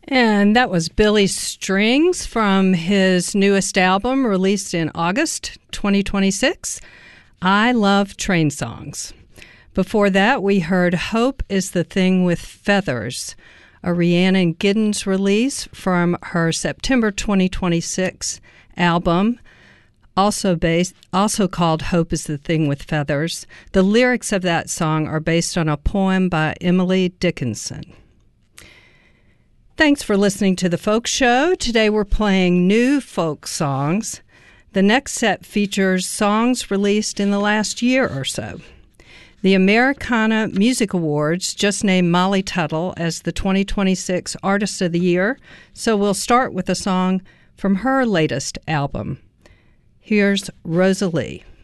And that was Billy Strings from his newest album released in August 2026, I Love Train Songs. Before that, we heard Hope is the Thing with Feathers, a Rhiannon Giddens release from her September 2026 album, also called Hope is the Thing with Feathers. The lyrics of that song are based on a poem by Emily Dickinson. Thanks for listening to The Folk Show. Today we're playing new folk songs. The next set features songs released in the last year or so. The Americana Music Awards just named Molly Tuttle as the 2026 Artist of the Year, so we'll start with a song from her latest album. Here's Rosalie.